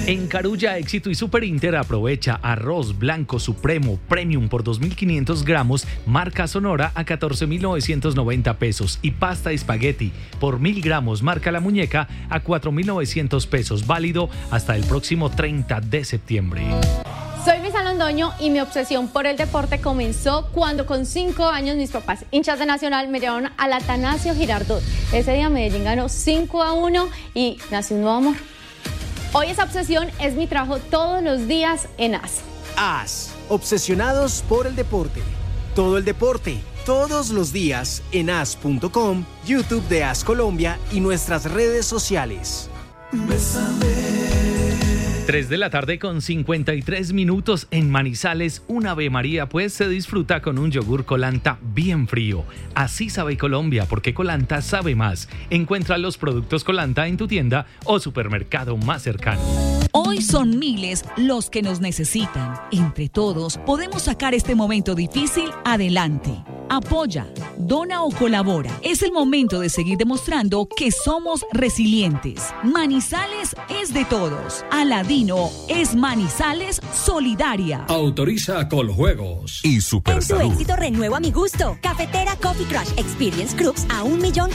En Carulla, Éxito y Super Inter aprovecha arroz blanco supremo premium por 2.500 gramos, marca Sonora a 14.990 pesos y pasta espagueti por 1.000 gramos, marca La Muñeca a 4.900 pesos, válido hasta el próximo 30 de septiembre. Soy Luisa Londoño y mi obsesión por el deporte comenzó cuando con 5 años mis papás, hinchas de Nacional, me llevaron al Atanasio Girardot. Ese día Medellín ganó 5-1 y nació un nuevo amor. Hoy esa obsesión es mi trabajo todos los días en AS. AS, obsesionados por el deporte. Todo el deporte, todos los días en as.com, YouTube de AS Colombia y nuestras redes sociales. Bésame. 3 de la tarde con 53 minutos en Manizales. Un Ave María pues se disfruta con un yogur Colanta bien frío. Así sabe Colombia, porque Colanta sabe más. Encuentra los productos Colanta en tu tienda o supermercado más cercano. Hoy son miles los que nos necesitan. Entre todos podemos sacar este momento difícil adelante. Apoya, dona o colabora. Es el momento de seguir demostrando que somos resilientes. Manizales es de todos. Aladino es Manizales Solidaria. Autoriza Coljuegos y Supersalud. En tu éxito renuevo a mi gusto. Cafetera Coffee Crush Experience Groups a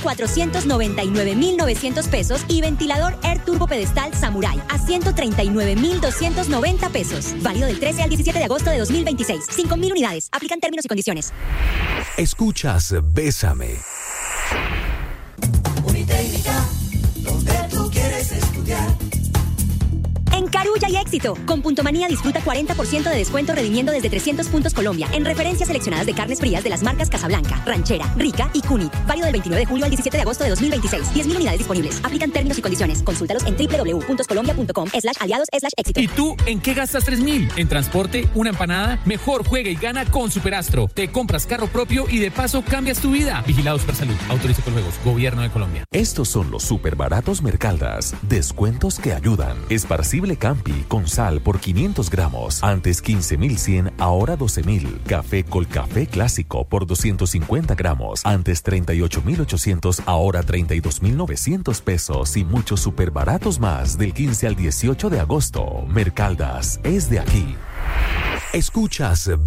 1.499.900 pesos y ventilador Air Turbo Pedestal Samurai a 139.290 pesos. Válido del 13 al 17 de agosto de 2026. 5.000 unidades. Aplican términos y condiciones. Escuchas Bésame. Unitécnica, donde tú quieres estudiar. En Carulla y Éxito. Con Puntomanía disfruta 40% de descuento redimiendo desde 300 puntos Colombia en referencias seleccionadas de carnes frías de las marcas Casablanca, Ranchera, Rica y Cunit. Válido del 29 de julio al 17 de agosto de 2026. 10.000 unidades disponibles. Aplican términos y condiciones. Consúltalos en www.colombia.com/aliados/éxito. ¿Y tú en qué gastas 3.000? ¿En transporte? ¿Una empanada? Mejor juega y gana con Superastro. Te compras carro propio y de paso cambias tu vida. Vigilado Supersalud. Autoriza Coljuegos. Gobierno de Colombia. Estos son los super baratos Mercaldas. Descuentos que ayudan. Esparcible Campi con sal por 500 gramos. Antes 15.100, ahora 12.000. Café Colcafé Clásico por 250 gramos. Antes 38.800, ahora 32.900 pesos. Y muchos super baratos más del 15 al 18 de agosto. Mercaldas es de aquí. Escuchas